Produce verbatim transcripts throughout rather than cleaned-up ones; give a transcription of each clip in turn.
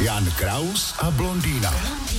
Jan Kraus a blondýna.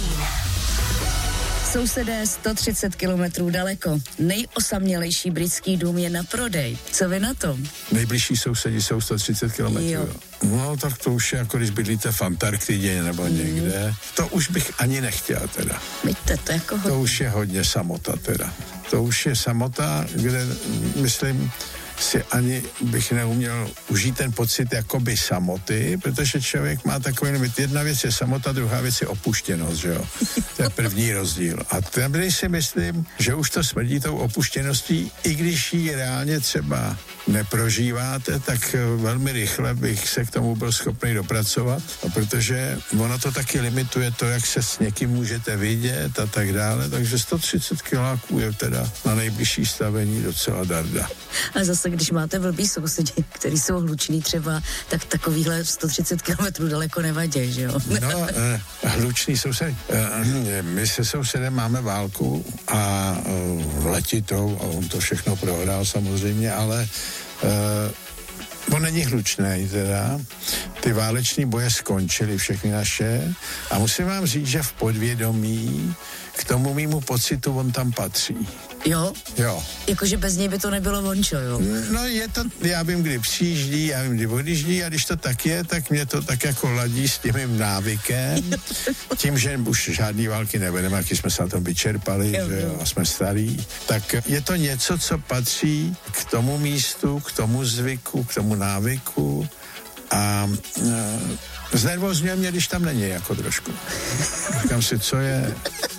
Sousedé sto třicet kilometrů daleko. Nejosamělejší britský dům je na prodej. Co vy na tom? Nejbližší sousedí jsou sto třicet kilometrů. Jo. No, tak to už je jako když bydlíte v Antarktidě nebo mm. někde. To už bych ani nechtěl teda. Víte, to jako hodně. To už je hodně samota teda. To už je samota, kde, myslím, si ani bych neuměl užít ten pocit jakoby samoty, protože člověk má takový limit. Jedna věc je samota, druhá věc je opuštěnost, že jo. To je první rozdíl. A tady si myslím, že už to smrdí tou opuštěností, i když ji reálně třeba neprožíváte, tak velmi rychle bych se k tomu byl schopný dopracovat, a protože ono to taky limituje to, jak se s někým můžete vidět a tak dále, takže sto třicet kiláků je teda na nejbližší stavení docela darda. A zase, když máte blbý sousedi, který jsou hluční třeba, tak takovýhle sto třicet kilometrů daleko nevadí, že jo? No, eh, hlučný soused. Eh, my se sousedem máme válku a eh, letitou a on to všechno prohrál samozřejmě, ale eh, on není hlučnej teda. Ty váleční boje skončily všechny naše a musím vám říct, že v podvědomí k tomu mýmu pocitu on tam patří. Jo? Jo. Jakože bez něj by to nebylo vončo, jo? No je to, já vím, kdy přijíždí, já vím, kdy odjíždí a když to tak je, tak mě to tak jako ladí s tím mým návykem. Tím, že už žádný války nevedeme, jak jsme se na tom vyčerpali, jo, že jo, a jsme starý. Tak je to něco, co patří k tomu místu, k tomu zvyku, k tomu návyku a e, znervozňuje mě, když tam není jako trošku. Říkám si, co je...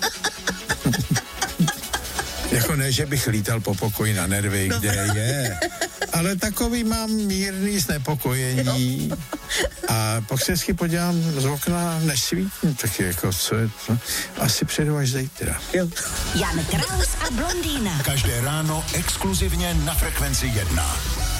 Jako ne, že bych lítal po pokoji na nervy, no. Kde je, ale takový mám mírný znepokojení a pak se vždycky podívám z okna, než svítím, tak jako, co je to? Asi přijedu až zítra. Jo. Jan Kraus a blondýna. Každé ráno exkluzivně na Frekvenci jedna.